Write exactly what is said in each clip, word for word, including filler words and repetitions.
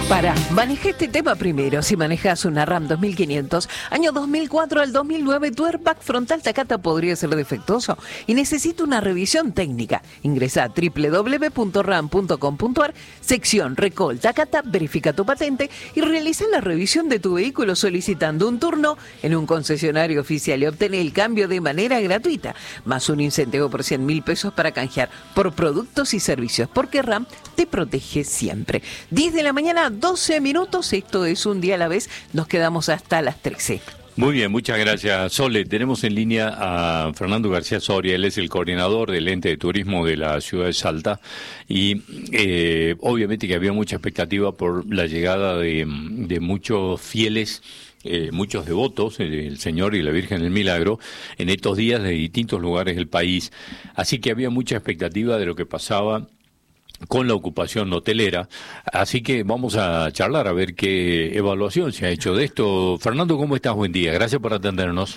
Para, maneja este tema primero. Si manejas una RAM dos mil quinientos, año dos mil cuatro al dos mil nueve, tu airbag frontal Takata podría ser defectuoso y necesita una revisión técnica. Ingresa a doble u doble u doble u punto ram punto com punto a r, sección Recall Takata, verifica tu patente y realiza la revisión de tu vehículo solicitando un turno en un concesionario oficial y obtener el cambio de manera gratuita, más un incentivo por cien mil pesos para canjear por productos y servicios, porque RAM te protege siempre. diez de la mañana, doce minutos, esto es Un Día a la Vez, nos quedamos hasta las trece. Muy bien, muchas gracias, Sole. Tenemos en línea a Fernando García Soria, él es el coordinador del ente de turismo de la ciudad de Salta y eh, obviamente que había mucha expectativa por la llegada de, de muchos fieles, eh, muchos devotos, el Señor y la Virgen del Milagro, en estos días de distintos lugares del país. Así que había mucha expectativa de lo que pasaba con la ocupación hotelera, así que vamos a charlar a ver qué evaluación se ha hecho de esto. Fernando, ¿cómo estás? Buen día, gracias por atendernos.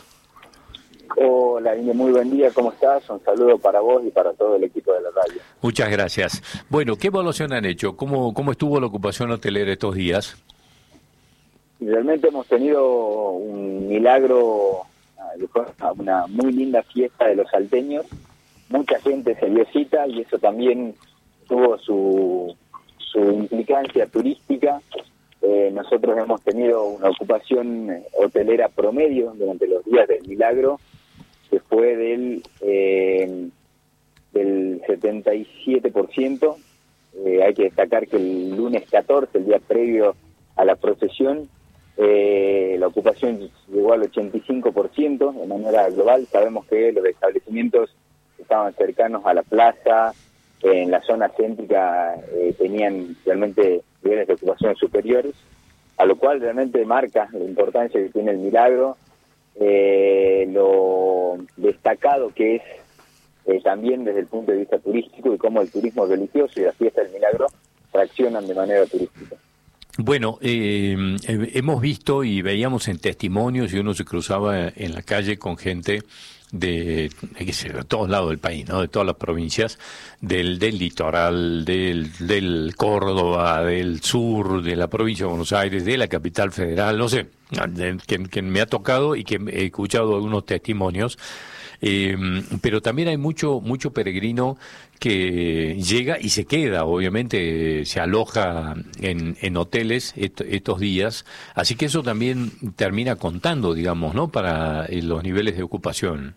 Hola, Inge, muy buen día, ¿cómo estás? Un saludo para vos y para todo el equipo de la radio. Muchas gracias. Bueno, ¿qué evaluación han hecho? ¿Cómo, cómo estuvo la ocupación hotelera estos días? Realmente hemos tenido un milagro, una muy linda fiesta de los salteños, mucha gente se dio cita y eso también tuvo su, su implicancia turística. Eh, nosotros hemos tenido una ocupación hotelera promedio durante los días del milagro, que fue del, eh, del setenta y siete por ciento. Eh, hay que destacar que el lunes catorce, el día previo a la procesión, eh, la ocupación llegó al ochenta y cinco por ciento de manera global. Sabemos que los establecimientos estaban cercanos a la plaza, en la zona céntrica eh, tenían realmente niveles de ocupación superiores, a lo cual realmente marca la importancia que tiene el milagro, eh, lo destacado que es eh, también desde el punto de vista turístico y cómo el turismo religioso y la fiesta del milagro traccionan de manera turística. Bueno, eh, hemos visto y veíamos en testimonios y uno se cruzaba en la calle con gente de, de, de todos lados del país, ¿no? De todas las provincias, del, del litoral, del, del Córdoba, del sur, de la provincia de Buenos Aires, de la capital federal, no sé, que, que me ha tocado y que he escuchado algunos testimonios. Eh, pero también hay mucho mucho peregrino que llega y se queda, obviamente se aloja en, en hoteles est estos días, así que eso también termina contando, digamos, ¿no? Para eh, los niveles de ocupación.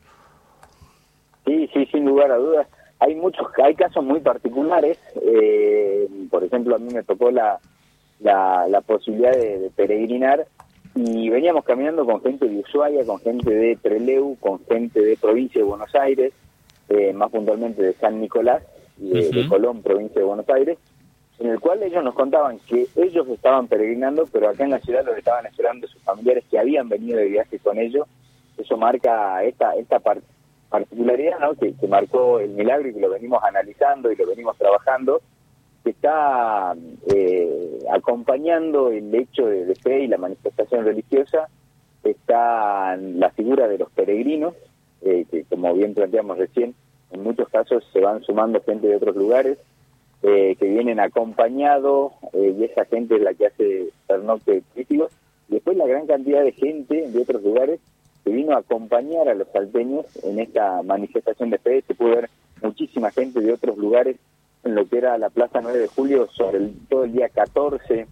Sí, sí, sin lugar a dudas. Hay muchos, hay casos muy particulares. Eh, por ejemplo, a mí me tocó la la, la posibilidad de, de peregrinar. Y veníamos caminando con gente de Ushuaia, con gente de Trelew, con gente de provincia de Buenos Aires, eh, más puntualmente de San Nicolás y de, uh-huh. de Colón, provincia de Buenos Aires, en el cual ellos nos contaban que ellos estaban peregrinando, pero acá en la ciudad los estaban esperando sus familiares que habían venido de viaje con ellos. Eso marca esta esta par particularidad, ¿no? que, que marcó el milagro y que lo venimos analizando y lo venimos trabajando, que está eh, acompañando el hecho de, de fe y la manifestación religiosa. Está la figura de los peregrinos, eh, que como bien planteamos recién, en muchos casos se van sumando gente de otros lugares, eh, que vienen acompañados, eh, y esa gente es la que hace pernocte turístico, y después la gran cantidad de gente de otros lugares que vino a acompañar a los salteños en esta manifestación de fe. Se pudo ver muchísima gente de otros lugares en lo que era la Plaza nueve de julio, sobre el, todo el día catorce,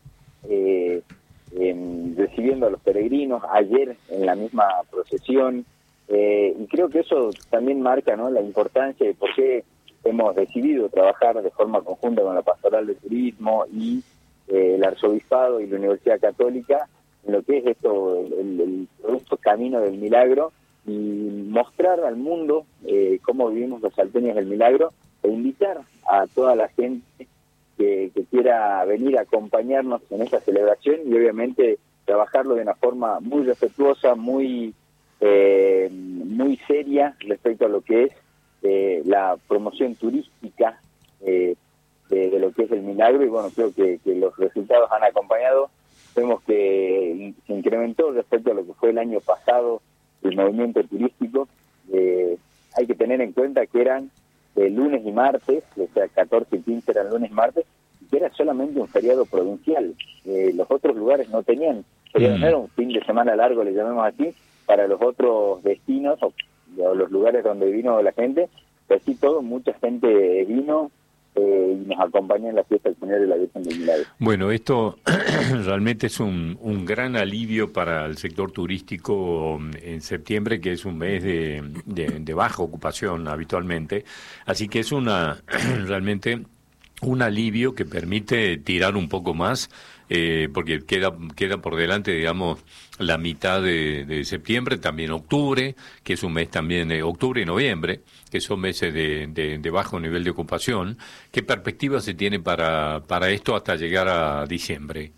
eh, eh, recibiendo a los peregrinos, ayer en la misma procesión, eh, y creo que eso también marca, ¿no?, la importancia de por qué hemos decidido trabajar de forma conjunta con la Pastoral de Turismo y eh, el Arzobispado y la Universidad Católica, en lo que es esto, el, el producto Camino del Milagro, y mostrar al mundo eh, cómo vivimos los salteños del milagro, e invitar a toda la gente que, que quiera venir a acompañarnos en esta celebración, y obviamente trabajarlo de una forma muy respetuosa, muy eh, muy seria respecto a lo que es eh, la promoción turística eh, de, de lo que es el milagro. Y bueno, creo que, que los resultados han acompañado. Vemos que se incrementó respecto a lo que fue el año pasado el movimiento turístico. Eh, hay que tener en cuenta que eran de lunes y martes, o sea, catorce y quince eran lunes y martes, que era solamente un feriado provincial. Eh, los otros lugares no tenían feriado, no era un fin de semana largo, le llamamos así, para los otros destinos o, o los lugares donde vino la gente, pero sí todo, mucha gente vino eh, y nos acompaña en la fiesta del Señor de la Virgen del Milagro. Bueno, esto realmente es un, un gran alivio para el sector turístico en septiembre, que es un mes de, de, de baja ocupación habitualmente, así que es una realmente un alivio que permite tirar un poco más, eh, porque queda queda por delante, digamos, la mitad de, de septiembre, también octubre, que es un mes también de octubre y noviembre, que son meses de, de, de bajo nivel de ocupación. ¿Qué perspectiva se tiene para, para esto hasta llegar a diciembre?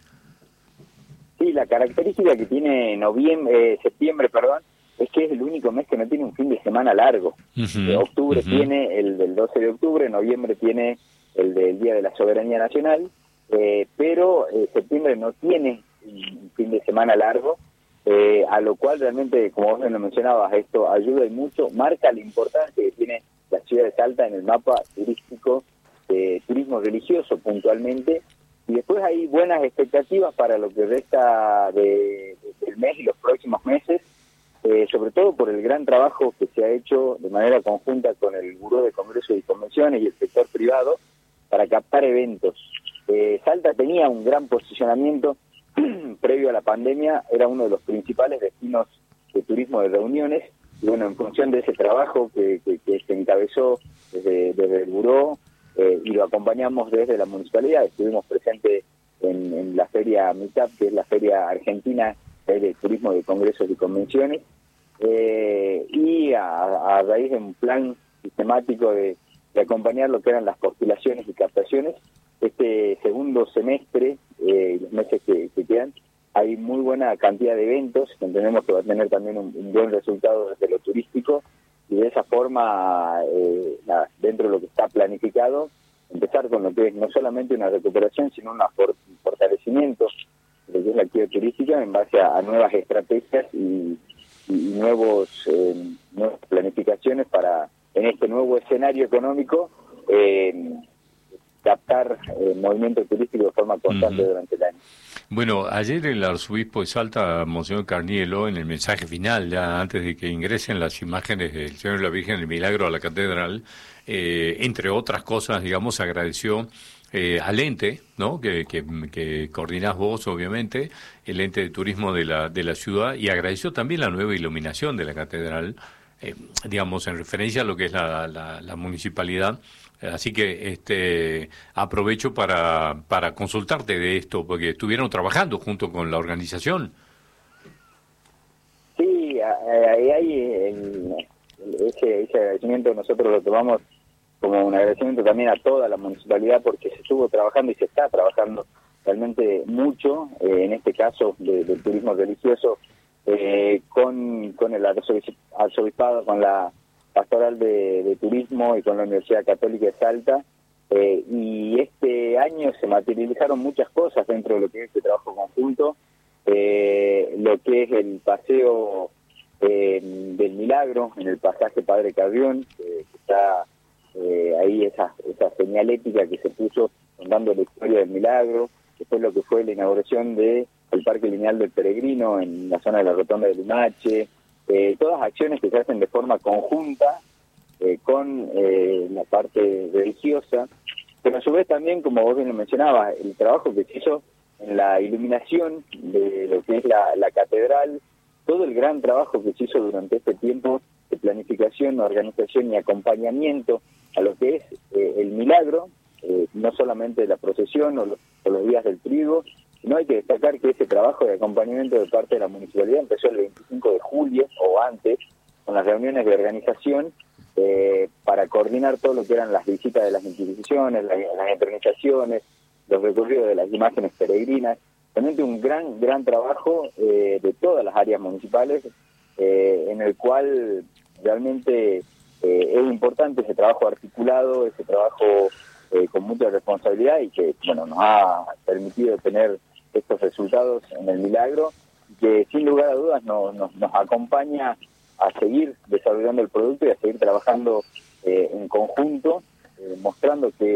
Sí, la característica que tiene noviembre, eh, septiembre, perdón, es que es el único mes que no tiene un fin de semana largo. Uh-huh, eh, octubre uh-huh. tiene el del doce de octubre, noviembre tiene el del Día de la Soberanía Nacional, eh, pero eh, septiembre no tiene un fin de semana largo, eh, a lo cual realmente, como vos me lo mencionabas, esto ayuda y mucho, marca la importancia que tiene la ciudad de Salta en el mapa turístico, eh, turismo religioso puntualmente, y después hay buenas expectativas para lo que resta de, de, del mes y los próximos meses, eh, sobre todo por el gran trabajo que se ha hecho de manera conjunta con el Buró de Congresos y Convenciones y el sector privado para captar eventos. Eh, Salta tenía un gran posicionamiento previo a la pandemia, era uno de los principales destinos de turismo de reuniones, y bueno, en función de ese trabajo que, que, que se encabezó desde, desde el Buró, eh, y lo acompañamos desde la municipalidad, estuvimos presentes en, en la feria MITAP, que es la feria argentina de turismo de congresos y convenciones, eh, y a, a raíz de un plan sistemático de, de acompañar lo que eran las postulaciones y captaciones, este segundo semestre, eh, los meses que, que quedan, hay muy buena cantidad de eventos, entendemos que va a tener también un, un buen resultado desde lo turístico, y de esa forma, eh, la, dentro de lo que está planificado, empezar con lo que es no solamente una recuperación, sino una for, un fortalecimiento de lo que es la actividad turística en base a, a nuevas estrategias y, y nuevos eh, nuevas planificaciones para, en este nuevo escenario económico, eh, captar eh, movimiento turístico de forma constante uh-huh. durante el año. Bueno, ayer el arzobispo de Salta, Monseñor Carnielo, en el mensaje final, ya antes de que ingresen las imágenes del Señor y la Virgen del Milagro a la catedral, eh, entre otras cosas, digamos, agradeció eh, al ente, ¿no?, que, que, que coordinás vos, obviamente, el ente de turismo de la, de la ciudad, y agradeció también la nueva iluminación de la catedral, eh, digamos, en referencia a lo que es la, la, la municipalidad. Así que este aprovecho para, para consultarte de esto, porque estuvieron trabajando junto con la organización. Sí, ahí hay ese, ese agradecimiento, nosotros lo tomamos como un agradecimiento también a toda la municipalidad, porque se estuvo trabajando y se está trabajando realmente mucho, eh, en este caso de, del turismo religioso, eh, con, con el arzobispado, con la Pastoral de, de Turismo y con la Universidad Católica de Salta, eh, y este año se materializaron muchas cosas dentro de lo que es este trabajo conjunto, eh, lo que es el paseo eh, del Milagro, en el pasaje Padre Carrión, que, que está eh, ahí esa, esa señalética que se puso contando la historia del Milagro, después lo que fue la inauguración de el Parque Lineal del Peregrino en la zona de la Rotonda de Limache, Eh, todas acciones que se hacen de forma conjunta eh, con eh, la parte religiosa, pero a su vez también, como vos bien lo mencionabas, el trabajo que se hizo en la iluminación de lo que es la, la catedral, todo el gran trabajo que se hizo durante este tiempo de planificación, organización y acompañamiento a lo que es eh, el milagro, eh, no solamente la procesión o, lo, o los días del trigo. No hay que destacar que ese trabajo de acompañamiento de parte de la municipalidad empezó el veinticinco de julio o antes, con las reuniones de organización eh, para coordinar todo lo que eran las visitas de las instituciones, las, las entronizaciones, los recorridos de las imágenes peregrinas. Realmente un gran, gran trabajo eh, de todas las áreas municipales, eh, en el cual realmente eh, es importante ese trabajo articulado, ese trabajo eh, con mucha responsabilidad y que, bueno, nos ha permitido tener estos resultados en el Milagro, que sin lugar a dudas nos, nos, nos acompaña a seguir desarrollando el producto y a seguir trabajando eh, en conjunto, eh, mostrando que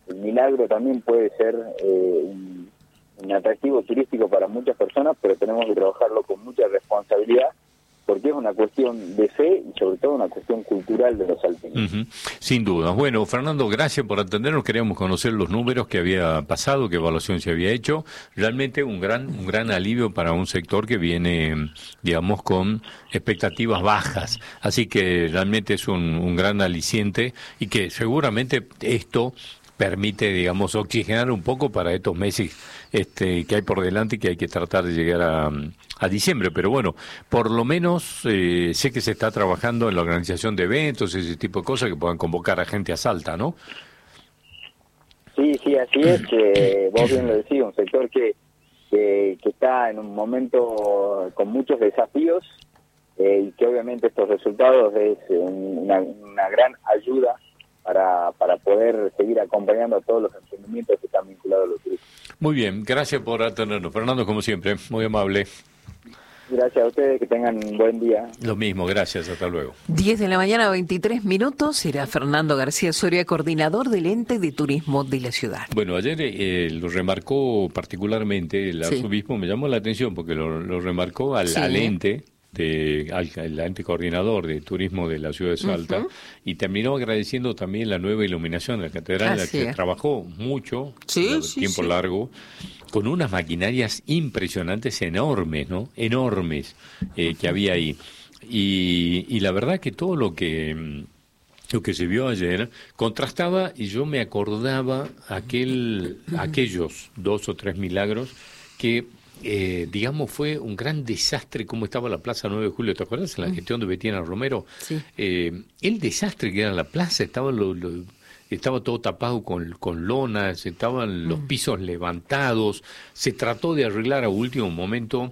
el Milagro también puede ser eh, un, un atractivo turístico para muchas personas, pero tenemos que trabajarlo con mucha responsabilidad, porque es una cuestión de fe y sobre todo una cuestión cultural de los salteños. Uh-huh. Sin duda. Bueno, Fernando, gracias por atendernos. Queríamos conocer los números que había pasado, qué evaluación se había hecho. Realmente un gran un gran alivio para un sector que viene, digamos, con expectativas bajas. Así que realmente es un, un gran aliciente y que seguramente esto permite, digamos, oxigenar un poco para estos meses este, que hay por delante y que hay que tratar de llegar a, a diciembre. Pero bueno, por lo menos eh, sé que se está trabajando en la organización de eventos, ese tipo de cosas que puedan convocar a gente a Salta, ¿no? Sí, sí, así es. Que vos bien lo decís, un sector que, que, que está en un momento con muchos desafíos eh, y que obviamente estos resultados es una, una gran ayuda para para poder seguir acompañando a todos los emprendimientos que están vinculados a los turistas. Muy bien, gracias por atendernos. Fernando, como siempre, muy amable. Gracias a ustedes, que tengan un buen día. Lo mismo, gracias, hasta luego. diez de la mañana, veintitrés minutos, será Fernando García Soria, coordinador del ente de turismo de la ciudad. Bueno, ayer eh, lo remarcó particularmente el Sí. arzobispo, me llamó la atención porque lo, lo remarcó al, Sí. al ente, de, al, al ente coordinador de turismo de la ciudad de Salta, Ujú. y terminó agradeciendo también la nueva iluminación de la catedral, en la Así que es. trabajó mucho, Sí, por sí, tiempo sí. largo, con unas maquinarias impresionantes, enormes, ¿no? Enormes eh, que había ahí. Y, y la verdad que todo lo que... mm, lo que se vio ayer contrastaba y yo me acordaba aquel aquellos dos o tres milagros que eh, digamos fue un gran desastre como estaba la Plaza nueve de julio, ¿te acuerdas? En la gestión de Betina Romero. Sí. Eh, el desastre que era la plaza, estaba lo, lo- estaba todo tapado con, con lonas, estaban los pisos levantados, se trató de arreglar a último momento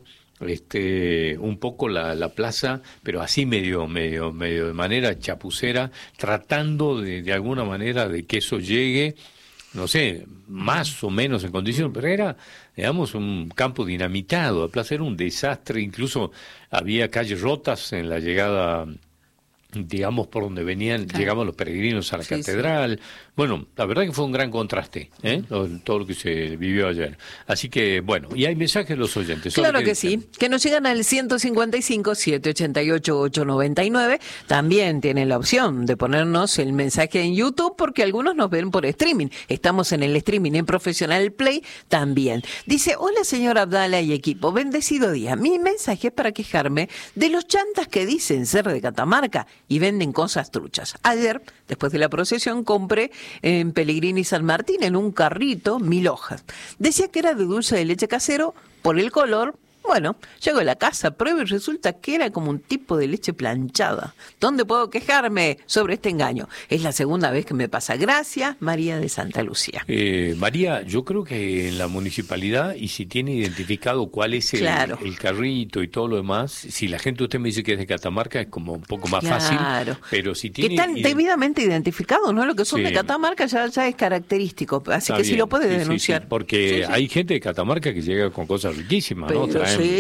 este un poco la, la plaza, pero así medio medio medio de manera chapucera, tratando de, de alguna manera de que eso llegue, no sé, más o menos en condiciones, pero era, digamos, un campo dinamitado. La plaza era un desastre, incluso había calles rotas en la llegada, digamos, por donde venían, Claro. llegaban los peregrinos a la Sí, catedral. Bueno, la verdad que fue un gran contraste, ¿eh? Lo- todo lo que se vivió ayer. Así que, bueno, y hay mensajes de los oyentes. Claro Solo que sí, que nos llegan al ciento cincuenta y cinco, setecientos ochenta y ocho, ochocientos noventa y nueve. También tienen la opción de ponernos el mensaje en YouTube, porque algunos nos ven por streaming. Estamos en el streaming en Profesional Play también. Dice: hola señor Abdala y equipo, bendecido día. Mi mensaje es para quejarme de los chantas que dicen ser de Catamarca y venden cosas truchas. Ayer, después de la procesión, compré en Pellegrini San Martín en un carrito mil hojas. Decía que era de dulce de leche casero por el color. Bueno, llego a la casa, pruebo y resulta que era como un tipo de leche planchada. ¿Dónde puedo quejarme sobre este engaño? Es la segunda vez que me pasa. Gracias, María de Santa Lucía. Eh, María, yo creo que en la municipalidad, y si tiene identificado cuál es el, Claro. el carrito y todo lo demás, si la gente, usted me dice que es de Catamarca, es como un poco más Claro. fácil, pero si Que tiene... están ident- debidamente identificados, ¿no? Lo que son Sí. de Catamarca ya, ya es característico. Así Está que si bien, lo puede sí, sí, denunciar. sí, porque Sí, sí. hay gente de Catamarca que llega con cosas riquísimas, ¿no? Pero Traen, sí.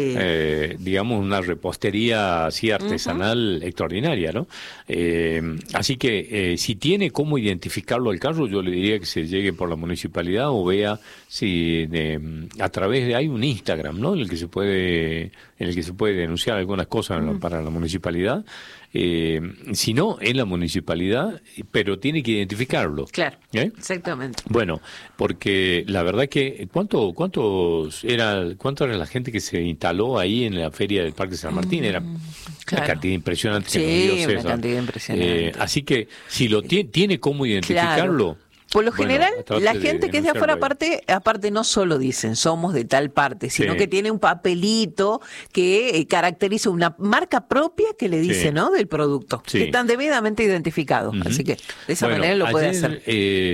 eh, digamos, una repostería así artesanal extraordinaria, ¿no? Eh, así que eh, si tiene cómo identificarlo al carro, yo le diría que se llegue por la municipalidad o vea si de, a través de... Hay un Instagram, ¿no? En el que se puede, en el que se puede denunciar algunas cosas en la- para la municipalidad. Eh, si no, en la municipalidad, pero tiene que identificarlo. Claro, ¿Eh? exactamente. Bueno, porque la verdad que cuánto cuántos era cuánto era la gente que se instaló ahí en la feria del Parque San Martín, era claro. una cantidad impresionante. que Sí, nos dio una César. cantidad impresionante. Eh, así que si lo tiene, tiene cómo identificarlo. Por lo bueno, general, trate la de gente que es de denunciarlo afuera, ahí. aparte, aparte no solo dicen somos de tal parte, sino Sí. que tiene un papelito que eh, caracteriza una marca propia que le dice, Sí. ¿no? Del producto. Sí. Que están debidamente identificados. Ujú. Así que de esa Bueno, manera lo puede ayer, hacer.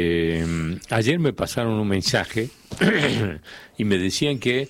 eh, ayer me pasaron un mensaje y me decían que,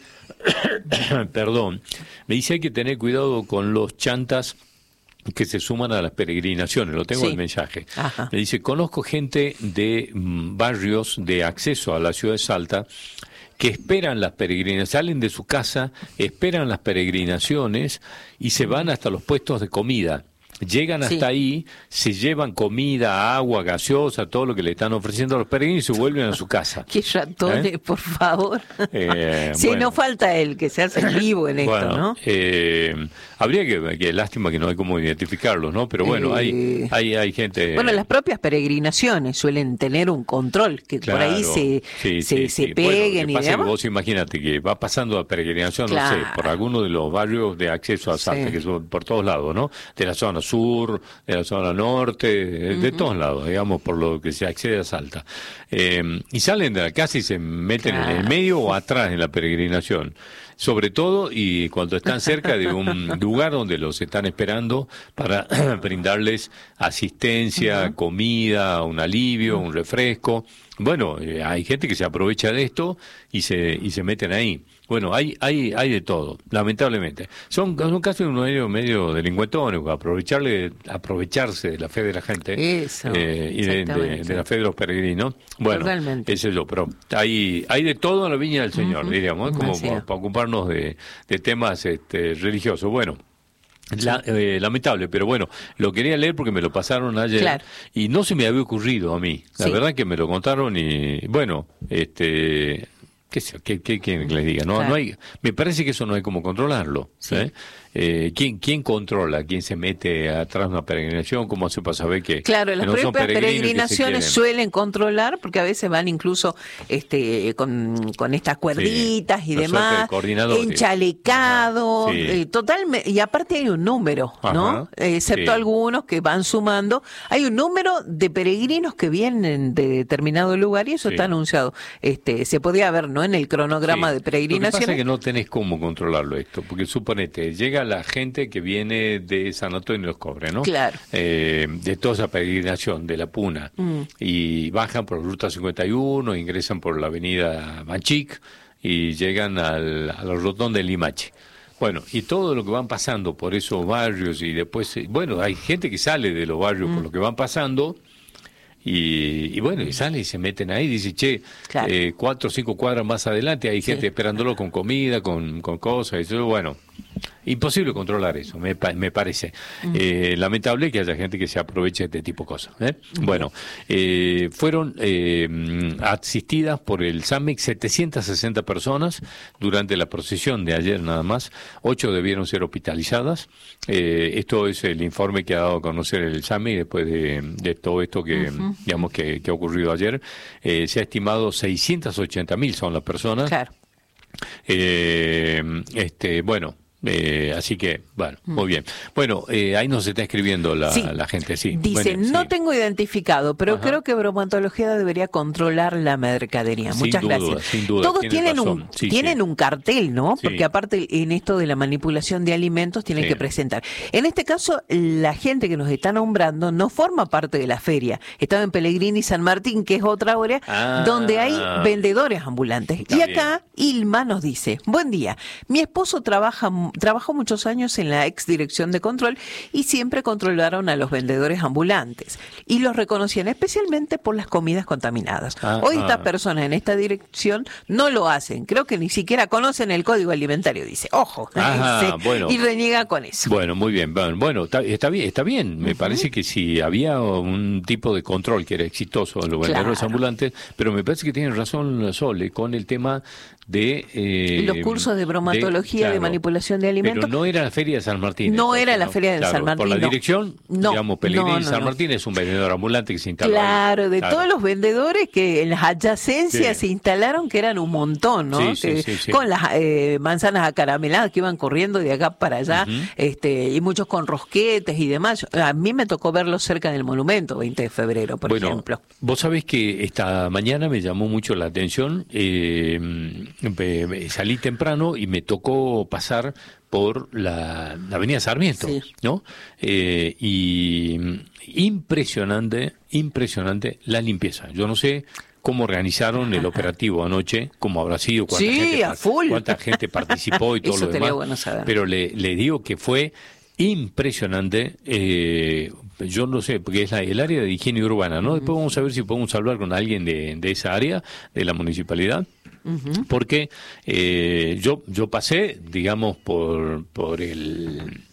perdón, me dice hay que tener cuidado con los chantas que se suman a las peregrinaciones, lo tengo Sí. el mensaje. Ajá. Me dice, conozco gente de mm, barrios de acceso a la ciudad de Salta que esperan las peregrinaciones, salen de su casa, esperan las peregrinaciones y se van hasta los puestos de comida. llegan hasta Sí. ahí, se llevan comida, agua, gaseosa, todo lo que le están ofreciendo a los peregrinos y se vuelven a su casa. Qué ratones, ¿Eh? por favor. Eh, sí, bueno. no falta el que se hace vivo en esto, Bueno, ¿no? eh, habría que, que, lástima que no hay cómo identificarlos, ¿no? Pero bueno, Eh, hay, hay, hay gente... Bueno, las propias peregrinaciones suelen tener un control, que por ahí Claro, se, sí, se, sí, se sí. peguen Bueno, lo que y pasa es que demás. vos imagínate que va pasando a peregrinación, Claro. no sé, por alguno de los barrios de acceso a Salta, Sí. que son por todos lados, ¿no? De la zona sur, de la zona norte, de, de todos lados, digamos, por lo que se accede a Salta. Eh, y salen de la casa y se meten Claro. en el medio o atrás en la peregrinación. Sobre todo y cuando están cerca de un lugar donde los están esperando para brindarles asistencia, uh-huh. comida, un alivio, uh-huh. un refresco. Bueno, eh, hay gente que se aprovecha de esto y se y se meten ahí. Bueno, hay hay hay de todo, lamentablemente. Son, son casi unos medio, medio delincuentones, aprovecharle, aprovecharse de la fe de la gente. Eso, eh, y de, de, de la fe de los peregrinos. Bueno, totalmente. Ese es yo, pero hay hay de todo en la viña del Señor, uh-huh. diríamos, ¿eh? Como para, para ocuparnos de, de temas este, religiosos. Bueno. La, eh, lamentable, pero bueno, lo quería leer porque me lo pasaron ayer claro. y no se me había ocurrido a mí. La sí. verdad que me lo contaron y bueno, este, qué sé, qué, qué, qué les diga, no, claro. no hay, me parece que eso no hay como controlarlo. Sí. ¿eh? Eh, ¿quién, ¿Quién controla? ¿Quién se mete atrás de una peregrinación? ¿Cómo hace para saber que Claro, las que no son propias peregrinos peregrinaciones suelen controlar, porque a veces van incluso este con, con estas cuerditas sí, y demás, enchalecados, sí. eh, totalmente, y aparte hay un número, Ajá, ¿no? Eh, excepto sí. algunos que van sumando, hay un número de peregrinos que vienen de determinado lugar y eso sí. está anunciado. Este, se podía ver, ¿no? En el cronograma sí. de peregrinaciones. Lo que pasa es que no tenés cómo controlarlo esto, porque suponete, llega la gente que viene de San Antonio de los Cobres, ¿no? Claro. Eh, de toda esa peregrinación de la Puna. Mm. Y bajan por Ruta cincuenta y uno, ingresan por la avenida Manchic y llegan al, a la rotonda de Limache. Bueno, y todo lo que van pasando por esos barrios y después, bueno, hay gente que sale de los barrios mm. por lo que van pasando. Y, y bueno, y salen y se meten ahí, dice, che, claro. eh, cuatro o cinco cuadras más adelante hay gente sí. esperándolo con comida, con, con cosas, y eso, bueno, imposible controlar eso, me, me parece. Uh-huh. Eh, lamentable que haya gente que se aproveche de este tipo de cosas. ¿eh? Uh-huh. Bueno, eh, fueron eh, asistidas por el SAMIC setecientas sesenta personas durante la procesión de ayer nada más, ocho debieron ser hospitalizadas. Eh, esto es el informe que ha dado a conocer el SAMIC después de, de todo esto que, uh-huh. digamos, que, que ha ocurrido ayer. Eh, se ha estimado seiscientas ochenta mil son las personas. Claro. Eh, este, bueno. Eh, así que, bueno, muy bien. Bueno, eh, ahí nos está escribiendo la, sí. la gente, sí. Dice, bueno, no sí. tengo identificado, pero Ajá. creo que Bromatología debería controlar la mercadería. Sin Muchas duda, gracias. Sin duda, Todos tiene tienen razón. un sí, tienen sí. un cartel, ¿no? Sí. Porque aparte en esto de la manipulación de alimentos tienen sí. que presentar. En este caso, la gente que nos está nombrando no forma parte de la feria. Estaba en Pellegrini y San Martín, que es otra hora, ah. donde hay vendedores ambulantes. Está y acá bien. Ilma nos dice, buen día, mi esposo trabaja trabajó muchos años años en la ex dirección de control y siempre controlaron a los vendedores ambulantes y los reconocían especialmente por las comidas contaminadas. Ah, Hoy ah. estas personas en esta dirección no lo hacen, creo que ni siquiera conocen el código alimentario, dice, ojo, Ajá, dice, bueno. y reniega con eso. Bueno, muy bien, bueno, está, está bien, está bien, me uh-huh. parece que si había un tipo de control que era exitoso en los vendedores claro. ambulantes, pero me parece que tiene razón Sole con el tema de eh, los cursos de bromatología, de, claro, de manipulación de alimentos. Pero no era la Feria de San Martín. No entonces, era la ¿no? Feria de claro, San Martín. Por la no. dirección, no, digamos, Pellegrini no, no, San no. Martín es un vendedor ambulante que se instaló Claro, ahí. de claro. todos los vendedores que en las adyacencias sí. se instalaron, que eran un montón, ¿no? Sí, que, sí, sí, sí. Con las eh, manzanas acarameladas que iban corriendo de acá para allá, uh-huh. este y muchos con rosquetes y demás. A mí me tocó verlos cerca del monumento, veinte de febrero, por bueno, ejemplo. Vos sabés que esta mañana me llamó mucho la atención, eh, salí temprano y me tocó pasar por la, la avenida Sarmiento, sí. ¿no? Eh, y impresionante, impresionante la limpieza. Yo no sé cómo organizaron el operativo anoche, cómo habrá sido, cuánta, sí, gente, a full. cuánta gente participó y todo Eso lo demás. Bueno saber. Pero le, le digo que fue impresionante. Eh, yo no sé, porque es la, el área de higiene urbana, ¿no? Uh-huh. Después vamos a ver si podemos hablar con alguien de, de esa área, de la municipalidad. Uh-huh. Porque eh, yo yo pasé, digamos, por por el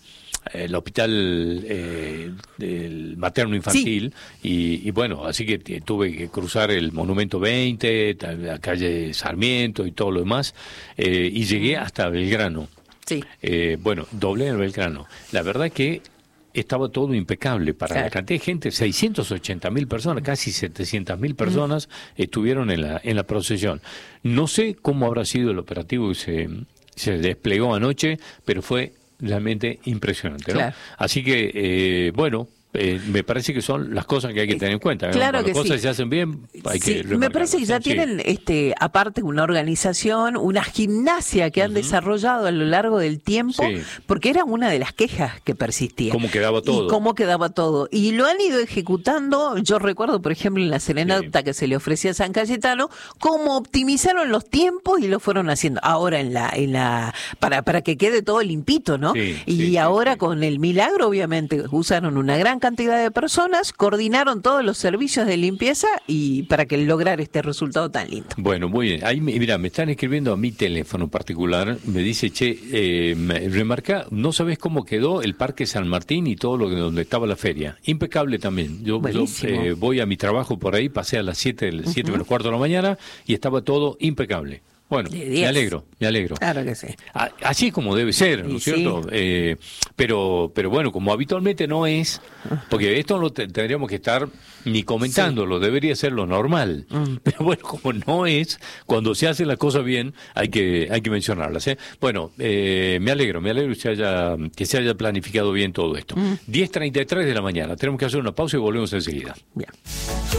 el hospital eh, del materno infantil, sí. y, y bueno, así que t- tuve que cruzar el Monumento veinte, la calle Sarmiento y todo lo demás, eh, y llegué hasta Belgrano. Sí. Eh, bueno, doblé en Belgrano. La verdad que estaba todo impecable para claro. la cantidad de gente, seiscientas ochenta mil personas, casi setecientas mil personas mm. estuvieron en la en la procesión. No sé cómo habrá sido el operativo que se, se desplegó anoche, pero fue realmente impresionante, ¿no? Claro. Así que, eh, bueno... Eh, me parece que son las cosas que hay que tener en cuenta. Claro, ¿no? que las cosas sí. se hacen bien, hay sí, que me parece que ya sí. tienen, este, aparte, una organización, una gimnasia que han uh-huh. desarrollado a lo largo del tiempo, sí. porque era una de las quejas que persistía. ¿Cómo quedaba todo? Y cómo quedaba todo. Y lo han ido ejecutando. Yo recuerdo, por ejemplo, en la serenata sí. que se le ofrecía a San Cayetano, cómo optimizaron los tiempos y lo fueron haciendo. Ahora en la, en la, para, para que quede todo limpito, ¿no? Sí, y sí, ahora sí, con el milagro, obviamente, usaron una gran cantidad de personas, coordinaron todos los servicios de limpieza y para que lograr este resultado tan lindo. Bueno, muy bien. Ahí, mira, me están escribiendo a mi teléfono particular, me dice, che, eh, me remarca, ¿no sabes cómo quedó el Parque San Martín y todo lo que donde estaba la feria? Impecable también. Yo, yo eh, voy a mi trabajo por ahí, pasé a las siete, siete uh-huh. menos cuarto de la mañana y estaba todo impecable. Bueno, me alegro, me alegro. Claro que sí. A, así es como debe ser, ¿no es cierto? Sí. Eh, pero, pero bueno, como habitualmente no es, porque esto no te, tendríamos que estar ni comentándolo, sí. debería ser lo normal. Mm. Pero bueno, como no es, cuando se hace las cosas bien, hay que, hay que mencionarlas, ¿eh? Bueno, eh, me alegro, me alegro que se haya, que se haya planificado bien todo esto. Mm. diez treinta y tres de la mañana, tenemos que hacer una pausa y volvemos enseguida. Bien.